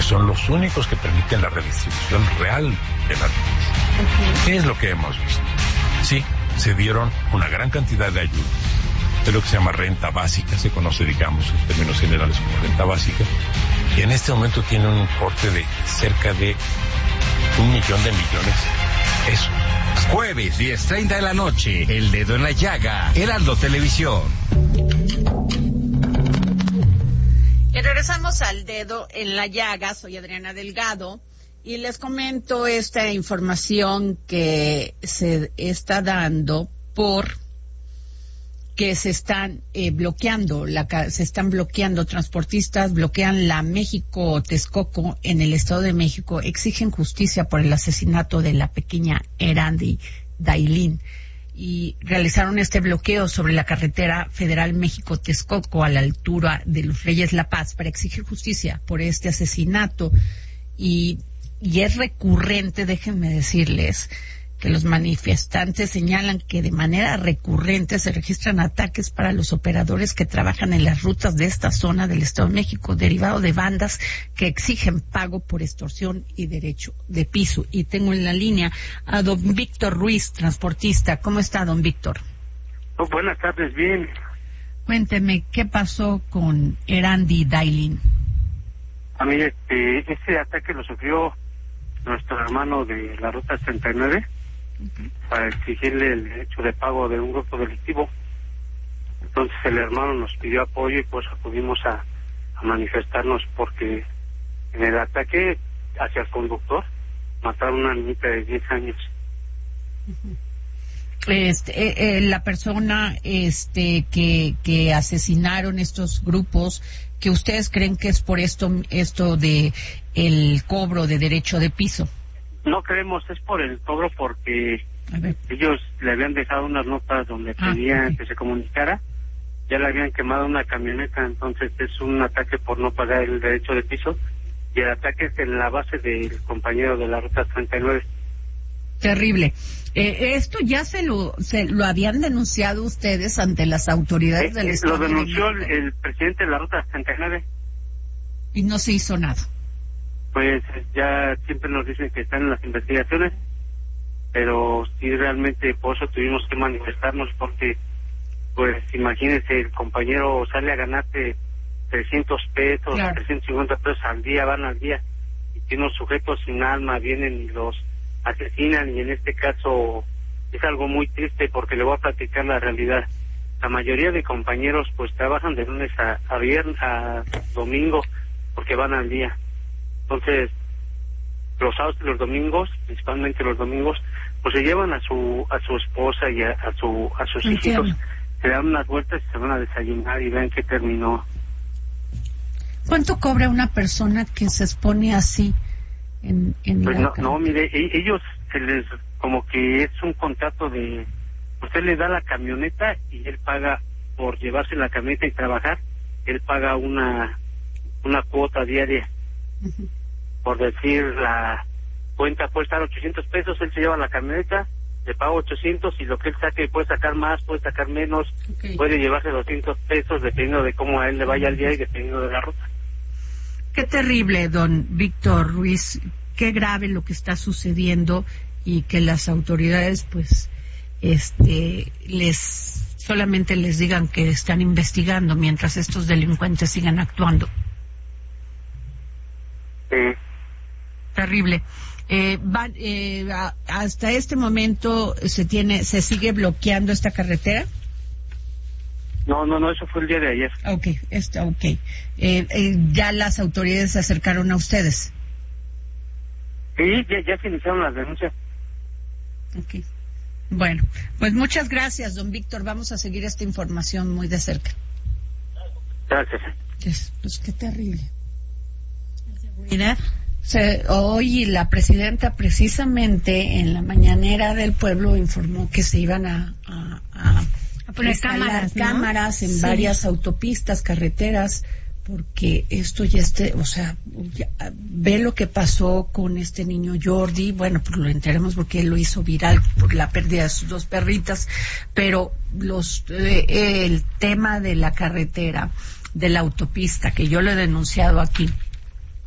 son los únicos que permiten la redistribución real de la riqueza. ¿Qué es lo que hemos visto? Sí, se dieron una gran cantidad de ayuda, de lo que se llama renta básica, se conoce, digamos, en términos generales como renta básica, y en este momento tiene un importe de cerca de 1 millón de millones de pesos. Jueves, 10:30 de la noche, El Dedo en la Llaga, Heraldo Televisión. Y regresamos al Dedo en la Llaga. Soy Adriana Delgado y les comento esta información que se está dando por que se están bloqueando transportistas, bloquean la México-Texcoco en el Estado de México, exigen justicia por el asesinato de la pequeña Erandi Dailin y realizaron este bloqueo sobre la carretera federal México-Texcoco a la altura de Los Reyes La Paz para exigir justicia por este asesinato y es recurrente, déjenme decirles, que los manifestantes señalan que de manera recurrente se registran ataques para los operadores que trabajan en las rutas de esta zona del Estado de México, derivado de bandas que exigen pago por extorsión y derecho de piso. Y tengo en la línea a don Víctor Ruiz, transportista. ¿Cómo está, don Víctor? Oh, buenas tardes, bien. Cuénteme, ¿qué pasó con Erandi Dailin? A mí, ese ataque lo sufrió nuestro hermano de la Ruta 39, para exigirle el derecho de pago de un grupo delictivo. Entonces el hermano nos pidió apoyo y pues acudimos a manifestarnos porque en el ataque hacia el conductor mataron a una niñita de 10 años. La persona que asesinaron estos grupos, que ustedes creen que es por esto de el cobro de derecho de piso. No creemos, es por el cobro porque ellos le habían dejado unas notas donde pedían que se comunicara, ya le habían quemado una camioneta, entonces es un ataque por no pagar el derecho de piso y el ataque es en la base del compañero de la Ruta 39. Terrible. Esto ya se lo habían denunciado ustedes ante las autoridades del Estado. Lo denunció el presidente de la Ruta 39. Y no se hizo nada. Pues ya siempre nos dicen que están en las investigaciones, pero sí realmente por eso tuvimos que manifestarnos porque, pues imagínense, el compañero sale a ganarte 300 pesos, claro, 350 pesos al día, van al día, y tiene unos sujetos sin alma, vienen y los asesinan, y en este caso es algo muy triste porque le voy a platicar la realidad. La mayoría de compañeros pues trabajan de lunes a viernes, a domingo, porque van al día. Entonces, los sábados y los domingos, principalmente los domingos, pues se llevan a su esposa y a sus hijitos, se dan unas vueltas y se van a desayunar y ven que terminó. ¿Cuánto cobra una persona que se expone así pues no, mire, ellos se les como que es un contrato de, usted le da la camioneta y él paga por llevarse la camioneta y trabajar, él paga una cuota diaria. Por decir, la cuenta puede estar 800 pesos, él se lleva la camioneta, le paga 800 y lo que él saque puede sacar más, puede sacar menos, puede llevarse 200 pesos dependiendo de cómo a él le vaya al día y dependiendo de la ruta. Qué terrible, don Víctor Ruiz, qué grave lo que está sucediendo y que las autoridades pues solamente les digan que están investigando mientras estos delincuentes sigan actuando. Terrible. Hasta este momento se sigue bloqueando esta carretera. No, eso fue el día de ayer. Okay. Ya las autoridades se acercaron a ustedes. Sí, ya se iniciaron las denuncias. Okay. Bueno, pues muchas gracias, don Víctor. Vamos a seguir esta información muy de cerca. Gracias. Pues qué terrible. Seguridad. Hoy la presidenta precisamente en la mañanera del pueblo informó que se iban a poner cámaras en varias autopistas, carreteras, porque esto ya ve lo que pasó con este niño Jordi. Bueno, pues lo enteramos porque él lo hizo viral por la pérdida de sus 2 perritas, pero el tema de la carretera, de la autopista, que yo lo he denunciado aquí,